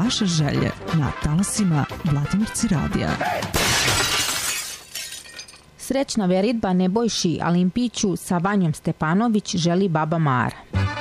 vaše želje na talasima Vladimirci radija. Srećna veritba Nebojši Alimpiću sa Vanjom Stepanović želi baba Mara.